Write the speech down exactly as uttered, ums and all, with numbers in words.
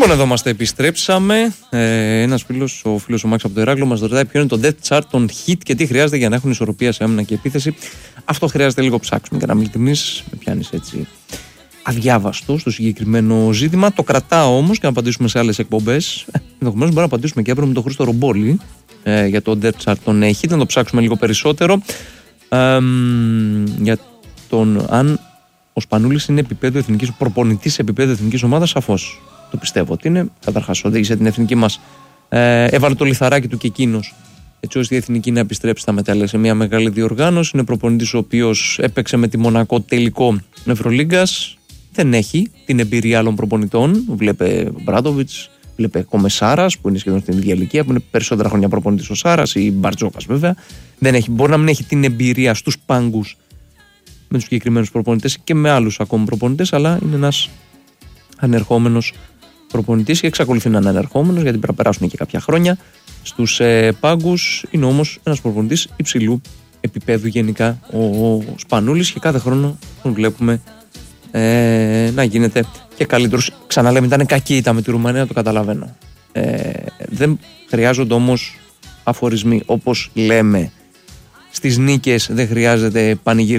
Λοιπόν, εδώ είμαστε, επιστρέψαμε. Ε, Ένας φίλος, ο φίλος ο Μάξ από το Ηράκλειο, μας ρωτάει ποιο είναι το depth chart των hit και τι χρειάζεται για να έχουν ισορροπία σε άμυνα και επίθεση. Αυτό χρειάζεται λίγο ψάξουμε. Για να μην ειλικρινείς, με πιάνεις έτσι αδιάβαστο στο συγκεκριμένο ζήτημα. Το κρατάω όμως και να απαντήσουμε σε άλλες εκπομπές. Ενδεχομένως μπορούμε να απαντήσουμε και αύριο με τον Χρήστο Ρομπόλη ε, για το depth chart των hit. Να το ψάξουμε λίγο περισσότερο. Ε, για τον αν ο Σπανούλης είναι επίπεδο εθνικής, προπονητής επίπεδο εθνικής ομάδας, σαφώς. Το πιστεύω ότι είναι. Καταρχάς, οδήγησε την εθνική μας. Ε, έβαλε το λιθαράκι του και εκείνος, έτσι ώστε η εθνική να επιστρέψει στα μετάλλια σε μια μεγάλη διοργάνωση. Είναι προπονητής ο οποίος έπαιξε με τη Μονακό τελικό Ευρωλίγκας. Δεν έχει την εμπειρία άλλων προπονητών. Βλέπε Μπράντοβιτς, βλέπε Κομεσάρας που είναι σχεδόν στην ίδια ηλικία, που είναι περισσότερα χρόνια προπονητής ο Σάρας ή Μπαρτζόκας βέβαια. Δεν έχει, μπορεί να μην έχει την εμπειρία στους πάγκους με τους συγκεκριμένους προπονητές και με άλλους ακόμη προπονητές, αλλά είναι ένας ανερχόμενος προπονητής και εξακολουθεί να είναι ανερχόμενος, γιατί πρέπει να περάσουν και κάποια χρόνια στους ε, πάγκους. Είναι όμως ένας προπονητής υψηλού επίπεδου γενικά ο, ο Σπανούλης και κάθε χρόνο τον βλέπουμε ε, να γίνεται και καλύτερος. Ξαναλέμε, ήταν κακή ήταν με τη Ρουμανία, το καταλαβαίνω. Ε, δεν χρειάζονται όμως αφορισμοί, όπως λέμε στις νίκες δεν χρειάζεται πανηγύρι.